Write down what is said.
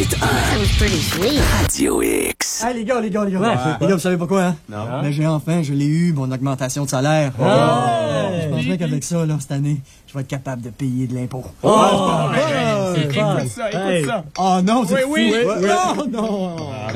Radio X. Hey, les gars. Ouais, Les gars, vous savez pourquoi, hein? Non. Ben, je l'ai eu, mon augmentation de salaire. Je pense bien qu'avec ça, là, cette année, je vais être capable de payer de l'impôt. Écoute ça. Oh non, c'est Oui. fou. Non.